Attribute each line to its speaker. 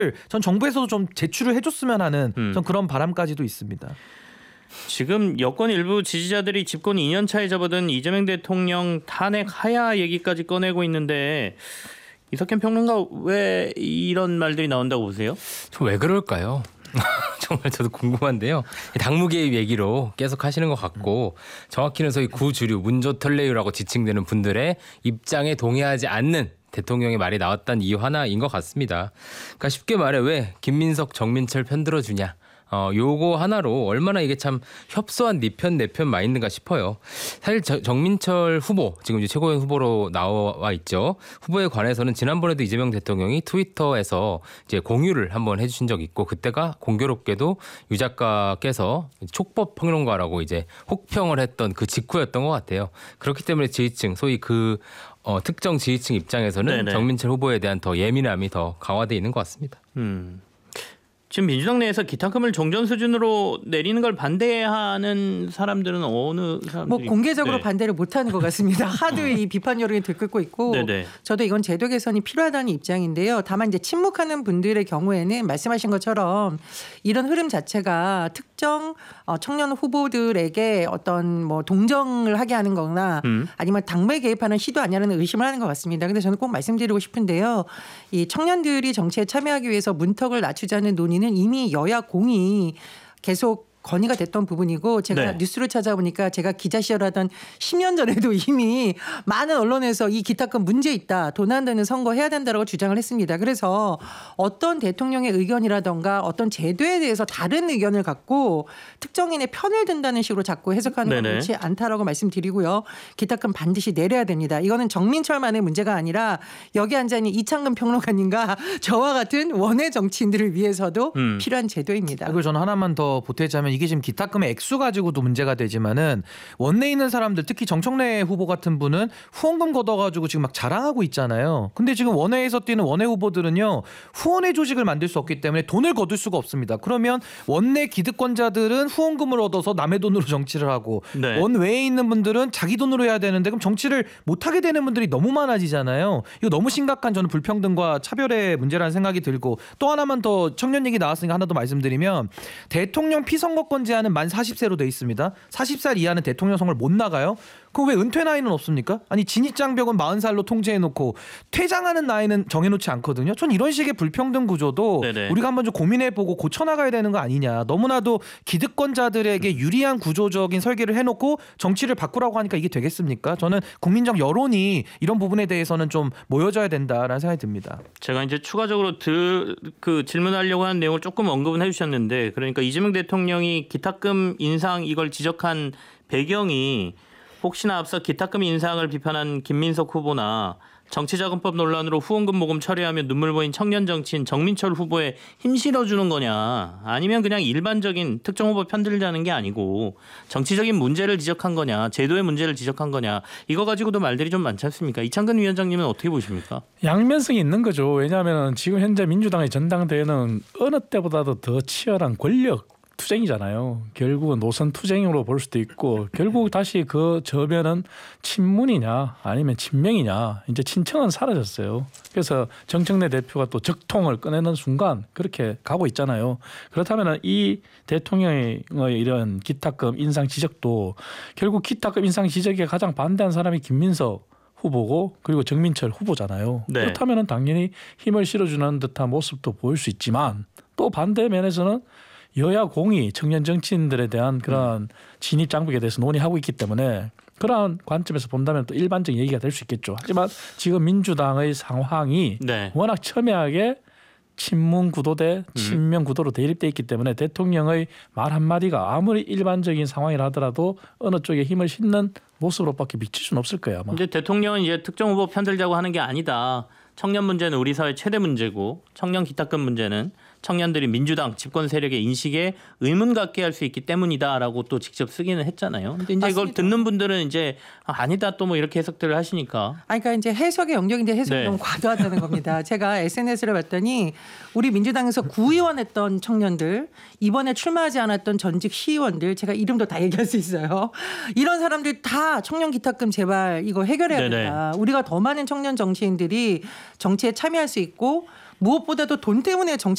Speaker 1: 전 정부에서도 좀 제출을 해줬으면 하는 전 그런 바람까지도 있습니다.
Speaker 2: 지금 여권 일부 지지자들이 집권 2년 차에 접어든 이재명 대통령 탄핵 하야 얘기까지 꺼내고 있는데 이석현 평론가 왜 이런 말들이 나온다고 보세요?
Speaker 3: 왜 그럴까요? 정말 저도 궁금한데요. 당무 개입 얘기로 계속 하시는 것 같고 정확히는 소위 구주류 문조털레유라고 지칭되는 분들의 입장에 동의하지 않는 대통령의 말이 나왔다는 이유 하나인 것 같습니다. 그러니까 쉽게 말해 왜 김민석, 정민철 편들어주냐. 요거 하나로 얼마나 이게 참 협소한 네 편 내 편 마인드인가 싶어요. 사실 정민철 후보 지금 이제 최고위원 후보로 나와 있죠. 후보에 관해서는 지난번에도 이재명 대통령이 트위터에서 이제 공유를 한번 해주신 적이 있고 그때가 공교롭게도 유 작가께서 촉법 평론가라고 이제 혹평을 했던 그 직후였던 것 같아요. 그렇기 때문에 지지층 소위 그 특정 지지층 입장에서는 네네. 정민철 후보에 대한 더 예민함이 더 강화되어 있는 것 같습니다.
Speaker 2: 지금 민주당 내에서 기탁금을 종전 수준으로 내리는 걸 반대하는 사람들은 어느 사람들이?
Speaker 4: 뭐 공개적으로 네. 반대를 못하는 것 같습니다. 하도 이 비판 여론이 들끓고 있고
Speaker 2: 네네.
Speaker 4: 저도 이건 제도 개선이 필요하다는 입장인데요. 다만 이제 침묵하는 분들의 경우에는 말씀하신 것처럼 이런 흐름 자체가 특정 청년 후보들에게 어떤 뭐 동정을 하게 하는 거나 아니면 당무에 개입하는 시도 아니냐는 의심을 하는 것 같습니다. 그런데 저는 꼭 말씀드리고 싶은데요. 이 청년들이 정치에 참여하기 위해서 문턱을 낮추자는 논의는 이미 여야 공이 계속 건의가 됐던 부분이고 제가
Speaker 2: 네.
Speaker 4: 뉴스를 찾아보니까 제가 기자 시절 하던 10년 전에도 이미 많은 언론에서 이 기탁금 문제 있다. 돈 안 되는 선거 해야 된다라고 주장을 했습니다. 그래서 어떤 대통령의 의견이라던가 어떤 제도에 대해서 다른 의견을 갖고 특정인의 편을 든다는 식으로 자꾸 해석하는 건 옳지 않다라고 말씀드리고요. 기탁금 반드시 내려야 됩니다. 이거는 정민철만의 문제가 아니라 여기 앉아있는 이창근 평론가님과 저와 같은 원외 정치인들을 위해서도 필요한 제도입니다.
Speaker 1: 그리고 저는 하나만 더 보태자면 이게 지금 기탁금의 액수 가지고도 문제가 되지만은 원내에 있는 사람들 특히 정청래 후보 같은 분은 후원금 걷어가지고 지금 막 자랑하고 있잖아요. 근데 지금 원내에서 뛰는 원내 후보들은요 후원회 조직을 만들 수 없기 때문에 돈을 거둘 수가 없습니다. 그러면 원내 기득권자들은 후원금을 얻어서 남의 돈으로 정치를 하고
Speaker 2: 네.
Speaker 1: 원외에 있는 분들은 자기 돈으로 해야 되는데 그럼 정치를 못하게 되는 분들이 너무 많아지잖아요. 이거 너무 심각한 저는 불평등과 차별의 문제라는 생각이 들고 또 하나만 더 청년 얘기 나왔으니까 하나 더 말씀드리면 대통령 피선거 선거권 제한은 만 40세로 돼 있습니다. 40살 이하는 대통령 선거를 못 나가요. 그럼 왜 은퇴 나이는 없습니까? 아니 진입장벽은 40살로 통제해놓고 퇴장하는 나이는 정해놓지 않거든요. 전 이런 식의 불평등 구조도 네네. 우리가 한번 좀 고민해보고 고쳐나가야 되는 거 아니냐. 너무나도 기득권자들에게 유리한 구조적인 설계를 해놓고 정치를 바꾸라고 하니까 이게 되겠습니까? 저는 국민적 여론이 이런 부분에 대해서는 좀 모여져야 된다라는 생각이 듭니다.
Speaker 2: 제가 이제 추가적으로 그 질문하려고 하는 내용을 조금 언급은 해주셨는데 그러니까 이재명 대통령이 기탁금 인상 이걸 지적한 배경이 혹시나 앞서 기탁금 인상을 비판한 김민석 후보나 정치자금법 논란으로 후원금 모금 철회하며 눈물 보인 청년 정치인 정민철 후보에 힘 실어주는 거냐 아니면 그냥 일반적인 특정 후보 편들자는 게 아니고 정치적인 문제를 지적한 거냐 제도의 문제를 지적한 거냐 이거 가지고도 말들이 좀 많지 않습니까? 이창근 위원장님은 어떻게 보십니까?
Speaker 5: 양면성이 있는 거죠. 왜냐하면 지금 현재 민주당의 전당대회는 어느 때보다도 더 치열한 권력 투쟁이잖아요. 결국은 노선 투쟁으로 볼 수도 있고 결국 다시 그 저변은 친문이냐 아니면 친명이냐 이제 친청은 사라졌어요. 그래서 정청래 대표가 또 적통을 꺼내는 순간 그렇게 가고 있잖아요. 그렇다면 이 대통령의 이런 기탁금 인상 지적도 결국 기탁금 인상 지적에 가장 반대한 사람이 김민석 후보고 그리고 정민철 후보잖아요.
Speaker 2: 네.
Speaker 5: 그렇다면 당연히 힘을 실어주는 듯한 모습도 보일 수 있지만 또 반대면에서는 여야 공이 청년 정치인들에 대한 그런 진입 장벽에 대해서 논의하고 있기 때문에 그러한 관점에서 본다면 또 일반적인 얘기가 될 수 있겠죠. 하지만 지금 민주당의 상황이
Speaker 2: 네.
Speaker 5: 워낙 첨예하게 친문 구도 대 친명 구도로 대립돼 있기 때문에 대통령의 말 한마디가 아무리 일반적인 상황이라 하더라도 어느 쪽에 힘을 싣는 모습으로밖에 비칠 수는 없을 거예요. 아마.
Speaker 2: 이제 대통령은 이제 특정 후보 편들자고 하는 게 아니다. 청년 문제는 우리 사회 최대 문제고 청년 기탁금 문제는 청년들이 민주당 집권 세력의 인식에 의문 갖게 할 수 있기 때문이다라고 또 직접 쓰기는 했잖아요. 근데 이제
Speaker 4: 맞습니다.
Speaker 2: 이걸 듣는 분들은 이제 아니다 또 뭐 이렇게 해석들을 하시니까.
Speaker 4: 그러니까 이제 해석의 영역인데 해석이
Speaker 2: 네.
Speaker 4: 너무 과도하다는 겁니다. 제가 SNS를 봤더니 우리 민주당에서 구의원 했던 청년들 이번에 출마하지 않았던 전직 시의원들 제가 이름도 다 얘기할 수 있어요. 이런 사람들 다 청년 기탁금 제발 이거 해결해야 된다. 우리가 더 많은 청년 정치인들이 정치에 참여할 수 있고 무엇보다도 돈 때문에 정치